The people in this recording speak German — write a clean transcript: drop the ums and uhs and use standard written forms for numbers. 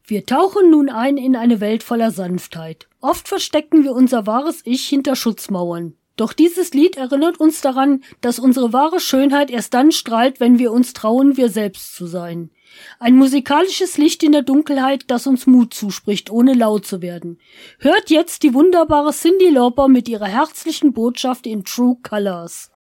Wir tauchen nun ein in eine Welt voller Sanftheit. Oft verstecken wir unser wahres Ich hinter Schutzmauern. Doch dieses Lied erinnert uns daran, dass unsere wahre Schönheit erst dann strahlt, wenn wir uns trauen, wir selbst zu sein. Ein musikalisches Licht in der Dunkelheit, das uns Mut zuspricht, ohne laut zu werden. Hört jetzt die wunderbare Cyndi Lauper mit ihrer herzlichen Botschaft in True Colors.